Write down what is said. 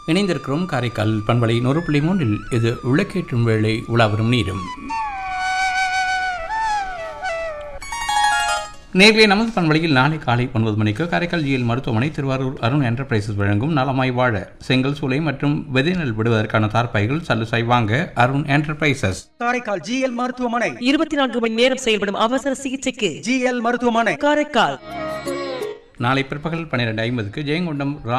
இணைந்திருக்கிறோம் காரைக்கால் பண்பலை 100.3 இது விளக்கேற்றும் வேளை உலாவரும் நீரும். நேர்களை நமது பண்பலையில் நாளை காலை 9 மணிக்கு காரைக்கால் ஜிஎல் மருத்துவமனை திருவாரூர் அருண் என்டர்பிரைசஸ் வழங்கும் நலமாய் வாழ செங்கல் சூளை மற்றும் விதைநெல் விடுவதற்கான தார்பாய்கள் சல்லுசாய் வாங்க அருண் என்டர்பிரைசஸ் காரைக்கால் ஜிஎல் மருத்துவமனை 24 மணி நேரம் செயல்படும் அவசர சிகிச்சைக்கு ஜிஎல் மருத்துவமனை காரைக்கால். நாளை பிற்பகல் 12:50 ஜெயங்கொண்டம்